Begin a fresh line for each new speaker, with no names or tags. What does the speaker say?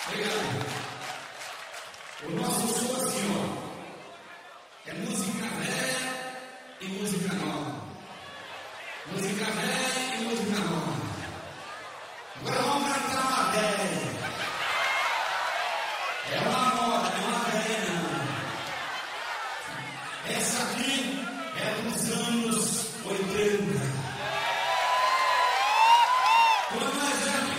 Obrigado. O nosso show assim, ó. É música velha e música nova. Música velha e música nova. Agora vamos cantar uma velha. É uma moda, é uma velha. Essa aqui é dos anos 80. Quando nós éramos